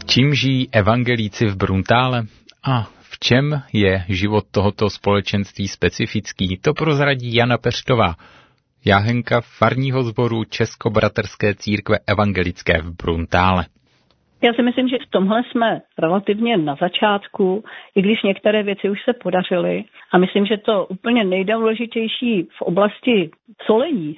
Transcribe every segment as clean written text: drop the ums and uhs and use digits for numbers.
Čím žijí evangelíci v Bruntále a v čem je život tohoto společenství specifický, to prozradí Jana Peštová, jáhenka farního sboru Českobratrské církve evangelické v Bruntále. Já si myslím, že v tomhle jsme relativně na začátku, i když některé věci už se podařily. A myslím, že to úplně nejdůležitější v oblasti solení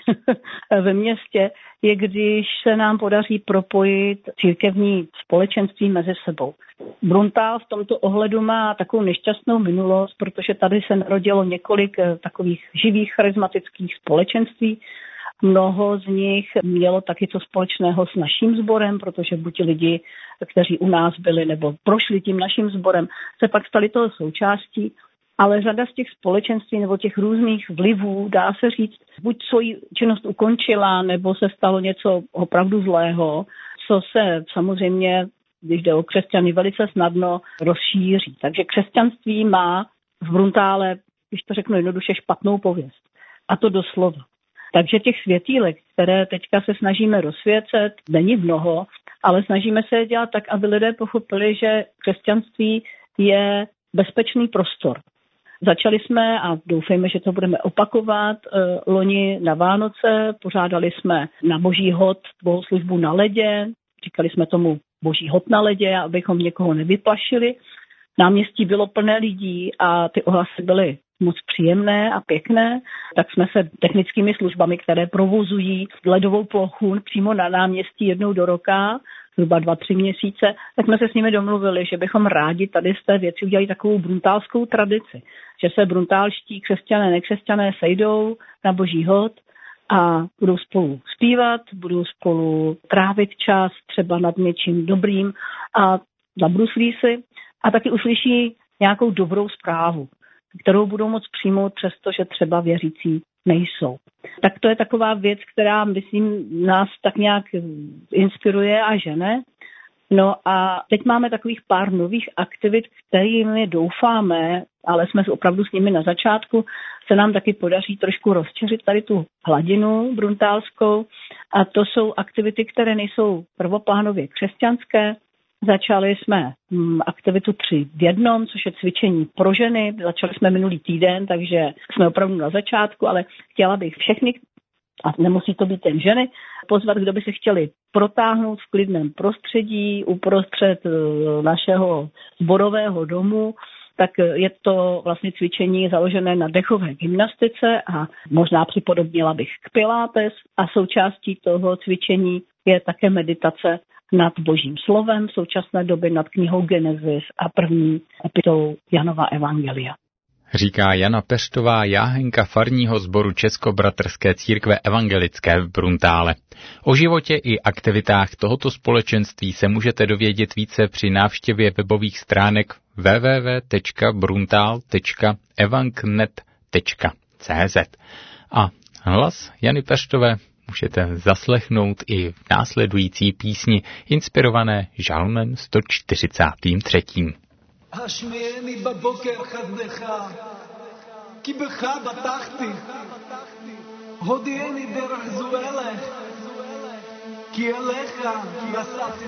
ve městě je, když se nám podaří propojit církevní společenství mezi sebou. Bruntál v tomto ohledu má takovou nešťastnou minulost, protože tady se narodilo několik takových živých charismatických společenství. Mnoho z nich mělo taky co společného s naším sborem, protože buď lidi, kteří u nás byli nebo prošli tím naším sborem, se pak stali toho součástí, ale řada z těch společenství nebo těch různých vlivů, dá se říct, buď svoji činnost ukončila, nebo se stalo něco opravdu zlého, co se samozřejmě, když jde o křesťany, velice snadno rozšíří. Takže křesťanství má v Bruntále, když to řeknu jednoduše, špatnou pověst. A to doslova. Takže těch světýlek, které teďka se snažíme rozsvěcet, není mnoho, ale snažíme se je dělat tak, aby lidé pochopili, že křesťanství je bezpečný prostor. Začali jsme, a doufejme, že to budeme opakovat, loni na Vánoce, pořádali jsme na Boží hod bohoslužbu na ledě, říkali jsme tomu Boží hod na ledě, abychom někoho nevyplašili. Náměstí bylo plné lidí a ty ohlasy byly moc příjemné a pěkné, tak jsme se technickými službami, které provozují ledovou plochu přímo na náměstí jednou do roka, zhruba 2-3 měsíce, tak jsme se s nimi domluvili, že bychom rádi tady z té věci udělali takovou bruntálskou tradici, že se bruntálští křesťané, nekřesťané sejdou na Boží hod a budou spolu zpívat, budou spolu trávit čas třeba nad něčím dobrým a zabruslí si a taky uslyší nějakou dobrou zprávu, kterou budou moct přijmout, přestože třeba věřící nejsou. Tak to je taková věc, která, myslím, nás tak nějak inspiruje a žene. No a teď máme takových pár nových aktivit, kterými doufáme, ale jsme opravdu s nimi na začátku, se nám taky podaří trošku rozčeřit tady tu hladinu bruntálskou. A to jsou aktivity, které nejsou prvoplánově křesťanské. Začali jsme aktivitu 3 v 1, což je cvičení pro ženy. Začali jsme minulý týden, takže jsme opravdu na začátku, ale chtěla bych všechny, a nemusí to být jen ženy, pozvat, kdo by se chtěli protáhnout v klidném prostředí uprostřed našeho sborového domu. Tak je to vlastně cvičení založené na dechové gymnastice a možná připodobnila bych k pilates a součástí toho cvičení je také meditace nad Božím slovem, v současné době nad knihou Genesis a první epitolou Janova evangelia. Říká Jana Peštová, jáhenka farního sboru Českobratrské církve evangelické v Bruntále. O životě i aktivitách tohoto společenství se můžete dovědět více při návštěvě webových stránek www.bruntal.evanknet.cz. A hlas Jany Peštové můžete zaslechnout i v následující písni inspirované žalmem 143. השמיעני בבוקר חסדך, כי בך בטחתי, הודיעני דרך זו אלך, כי אליך נסעתי